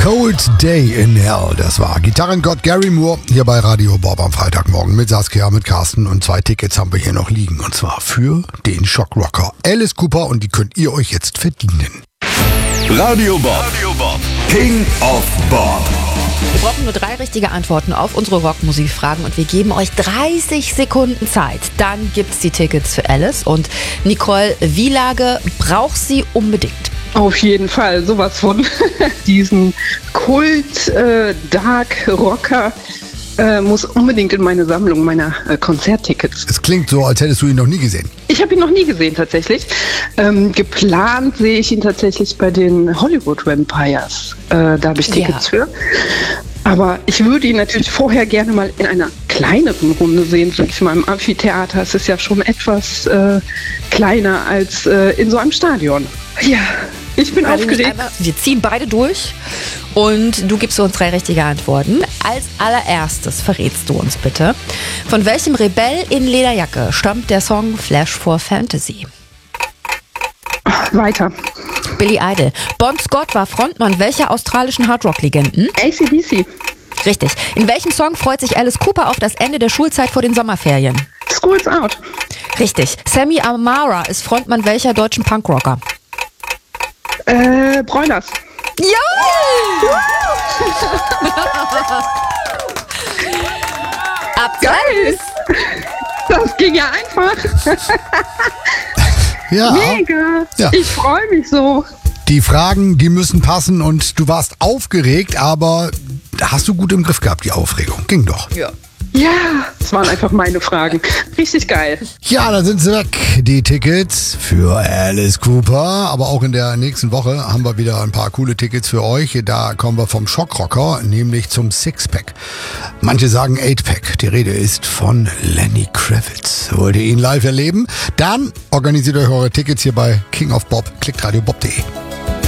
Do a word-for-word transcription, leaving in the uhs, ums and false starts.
Cold Day in Hell, das war Gitarrengott Gary Moore hier bei Radio Bob am Freitagmorgen mit Saskia, mit Carsten, und zwei Tickets haben wir hier noch liegen, und zwar für den Shockrocker Alice Cooper, und die könnt ihr euch jetzt verdienen. Radio Bob, Radio Bob. King of Bob. Wir brauchen nur drei richtige Antworten auf unsere Rockmusikfragen und wir geben euch dreißig Sekunden Zeit. Dann gibt's die Tickets für Alice. Und Nicole Wielage braucht sie unbedingt. Auf jeden Fall, sowas von. Diesen Kult äh, Dark Rocker äh, muss unbedingt in meine Sammlung meiner äh, Konzerttickets. Es klingt so, als hättest du ihn noch nie gesehen. Ich habe ihn noch nie gesehen tatsächlich. Ähm, geplant sehe ich ihn tatsächlich bei den Hollywood Vampires. Äh, da habe ich Tickets ja. für. Aber ich würde ihn natürlich vorher gerne mal in einer kleineren Runde sehen, sag ich mal, im Amphitheater. Es ist ja schon etwas äh, kleiner als äh, in so einem Stadion. Ja, ich bin also aufgeregt. Einmal, wir ziehen beide durch und du gibst uns drei richtige Antworten. Als allererstes verrätst du uns bitte, von welchem Rebell in Lederjacke stammt der Song Flash for Fantasy? Weiter. Billy Idol. Bon Scott war Frontmann welcher australischen Hardrock-Legenden? A C D C. Richtig. In welchem Song freut sich Alice Cooper auf das Ende der Schulzeit vor den Sommerferien? School's Out. Richtig. Sammy Amara ist Frontmann welcher deutschen Punkrocker? Äh, Broilers. Ja! Geil! Das ging ja einfach. Ja. Mega. Ja. Ich freue mich so. Die Fragen, die müssen passen, und du warst aufgeregt, aber hast du gut im Griff gehabt, die Aufregung. Ging doch. Ja. Ja, das waren einfach meine Fragen. Richtig geil. Ja, da sind sie weg, die Tickets für Alice Cooper. Aber auch in der nächsten Woche haben wir wieder ein paar coole Tickets für euch. Da kommen wir vom Schockrocker, nämlich zum Sixpack. Manche sagen Eightpack. Die Rede ist von Lenny Kravitz. Wollt ihr ihn live erleben? Dann organisiert euch eure Tickets hier bei King of Bob. Klickt radiobob punkt de.